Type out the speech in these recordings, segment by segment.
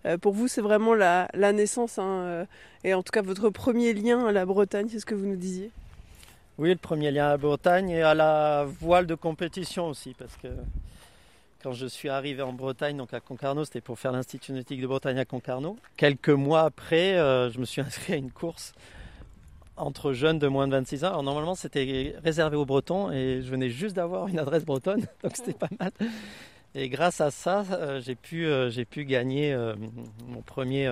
Pour vous, c'est vraiment la naissance, hein, et en tout cas votre premier lien à la Bretagne, c'est ce que vous nous disiez. Oui, le premier lien à la Bretagne et à la voile de compétition aussi, parce que quand je suis arrivé en Bretagne, donc à Concarneau, c'était pour faire l'Institut nautique de Bretagne à Concarneau. Quelques mois après, je me suis inscrit à une course entre jeunes de moins de 26 ans. Alors normalement, c'était réservé aux Bretons et je venais juste d'avoir une adresse bretonne, donc c'était pas mal. Et grâce à ça, j'ai pu gagner mon premier,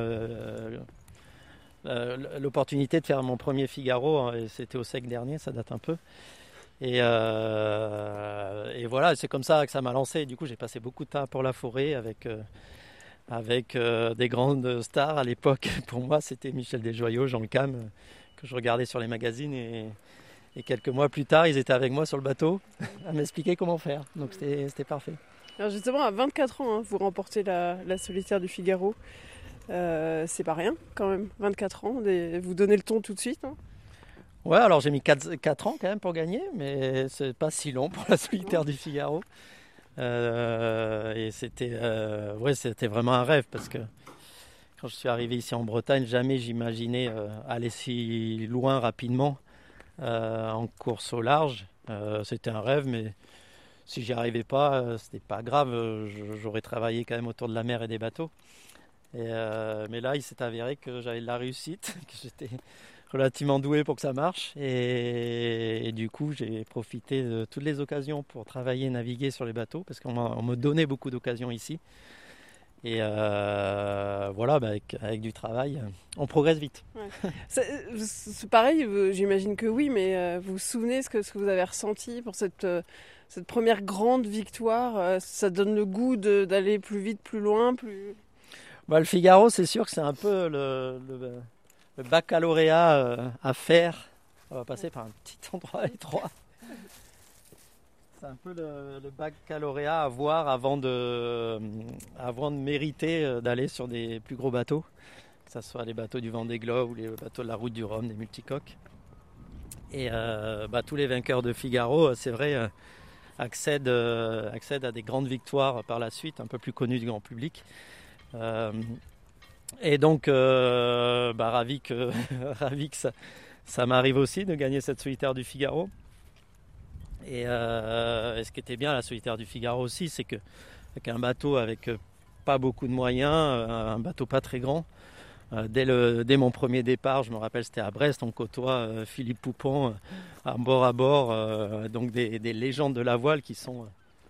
l'opportunité de faire mon premier Figaro, hein, et c'était au sec dernier, ça date un peu. Et voilà, c'est comme ça que ça m'a lancé. Du coup, j'ai passé beaucoup de temps pour la forêt avec des grandes stars à l'époque. Pour moi, c'était Michel Desjoyaux, Jean Cam, que je regardais sur les magazines. Et quelques mois plus tard, ils étaient avec moi sur le bateau à m'expliquer comment faire. Donc c'était parfait. Alors justement, à 24 ans, hein, vous remportez la solitaire du Figaro. C'est pas rien quand même, 24 ans, vous donnez le ton tout de suite, hein. Ouais, alors j'ai mis 4 ans quand même pour gagner, mais c'est pas si long pour la solitaire du Figaro. Et c'était vraiment un rêve, parce que quand je suis arrivé ici en Bretagne, jamais j'imaginais aller si loin rapidement en course au large. C'était un rêve, mais si j'y arrivais pas, c'était pas grave. J'aurais travaillé quand même autour de la mer et des bateaux. Mais là, il s'est avéré que j'avais de la réussite, que j'étais relativement doué pour que ça marche. Et du coup, j'ai profité de toutes les occasions pour travailler et naviguer sur les bateaux, parce qu'on me donnait beaucoup d'occasions ici. Et voilà, avec du travail, on progresse vite. Ouais. C'est pareil, j'imagine que oui, mais vous vous souvenez ce que vous avez ressenti pour cette première grande victoire? Ça donne le goût d'aller plus vite, plus loin, plus... Le Figaro, c'est sûr que c'est un peu le baccalauréat à faire. On va passer par un petit endroit étroit. C'est un peu le baccalauréat à voir avant de mériter d'aller sur des plus gros bateaux, que ce soit les bateaux du Vendée Globe ou les bateaux de la Route du Rhum, des multicoques. Et tous les vainqueurs de Figaro, c'est vrai, accèdent à des grandes victoires par la suite, un peu plus connues du grand public. Et donc, ravi que ça m'arrive aussi de gagner cette solitaire du Figaro. Et ce qui était bien à la solitaire du Figaro aussi, c'est qu'avec un bateau avec pas beaucoup de moyens, un bateau pas très grand, dès mon premier départ, je me rappelle, c'était à Brest, on côtoie Philippe Poupon à bord, donc des légendes de la voile qui sont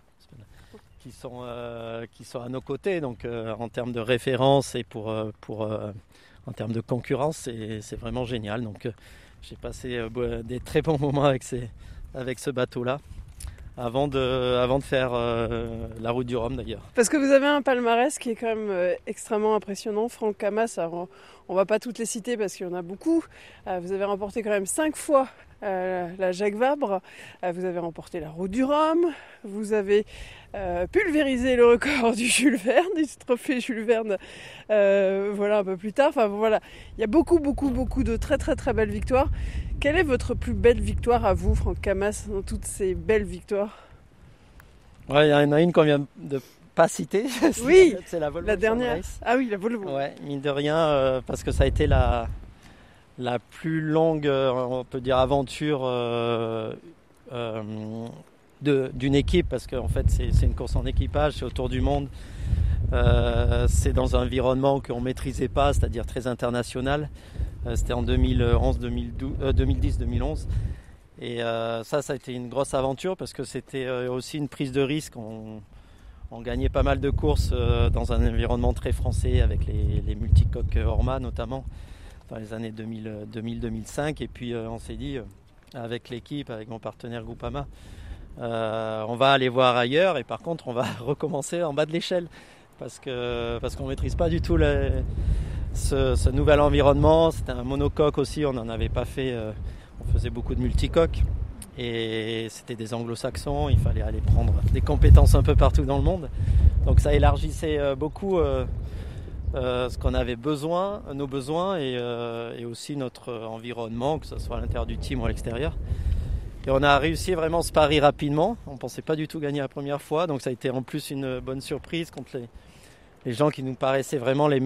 à nos côtés. Donc en termes de référence et en termes de concurrence, c'est vraiment génial. Donc j'ai passé des très bons moments avec ce bateau-là, avant de faire la Route du Rhum d'ailleurs. Parce que vous avez un palmarès qui est quand même extrêmement impressionnant. Franck Camas, on va pas toutes les citer parce qu'il y en a beaucoup. Vous avez remporté quand même 5 fois la Jacques Vabre. Vous avez remporté la Route du Rhum. Vous avez pulvérisé le record du Jules Verne, du trophée Jules Verne, voilà, un peu plus tard. Enfin voilà, il y a beaucoup de très très très belles victoires. Quelle est votre plus belle victoire à vous, Franck Camas, dans toutes ces belles victoires? Ouais, il y en a une qu'on vient de pas citer. Oui, c'est la Volvo. la dernière. Ah oui, la Volvo. Ouais, mine de rien, parce que ça a été la plus longue, on peut dire, aventure d'une équipe, parce qu'en fait c'est une course en équipage, c'est autour du monde, c'est dans un environnement qu'on ne maîtrisait pas, c'est-à-dire très international. C'était en 2010-2011. Et ça a été une grosse aventure, parce que c'était aussi une prise de risque. On gagnait pas mal de courses dans un environnement très français, avec les multicoques Orma notamment, dans les années 2000-2005. Et puis on s'est dit, avec l'équipe, avec mon partenaire Groupama, on va aller voir ailleurs, et par contre on va recommencer en bas de l'échelle, parce qu'on ne maîtrise pas du tout ce nouvel environnement. C'était un monocoque aussi, on n'en avait pas fait, on faisait beaucoup de multicoques, et c'était des anglo-saxons, il fallait aller prendre des compétences un peu partout dans le monde. Donc ça élargissait beaucoup ce qu'on avait besoin, nos besoins, et aussi notre environnement, que ce soit à l'intérieur du team ou à l'extérieur. Et on a réussi vraiment ce pari rapidement. On ne pensait pas du tout gagner la première fois, donc ça a été en plus une bonne surprise contre les gens qui nous paraissaient vraiment les